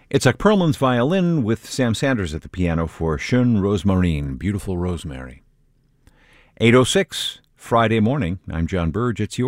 Itzhak Perlman's violin with Sam Sanders at the piano for Schön Rosmarin, Beautiful Rosemary. 8:06, Friday morning. I'm John Burge. It's yours.